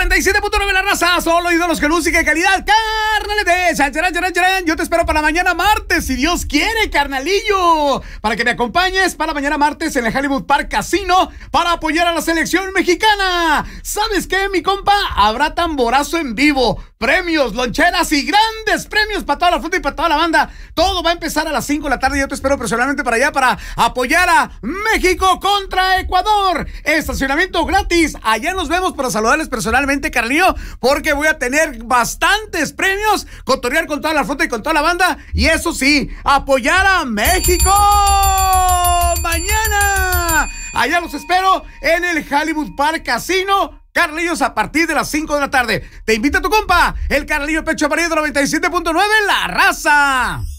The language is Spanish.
97.9 la raza, solo ídolos con música de calidad, carnales de yo te espero para mañana martes, si Dios quiere, carnalillo, para que me acompañes para mañana martes en el Hollywood Park Casino para apoyar a la selección mexicana. ¿Sabes qué, mi compa? Habrá tamborazo en vivo, premios, loncheras y grandes premios para toda la fruta y para toda la banda. Todo va a empezar a las 5 de la tarde. Yo te espero personalmente para allá para apoyar a México contra Ecuador. Estacionamiento gratis. Allá nos vemos para saludarles personalmente, Carlillo, porque voy a tener bastantes premios, cotorrear con toda la fruta y con toda la banda. Y eso sí, apoyar a México mañana. Allá los espero en el Hollywood Park Casino, Carlillos, a partir de las 5 de la tarde. Te invita a tu compa, el Carlillo Pecho Amarillo de 97.9, La Raza.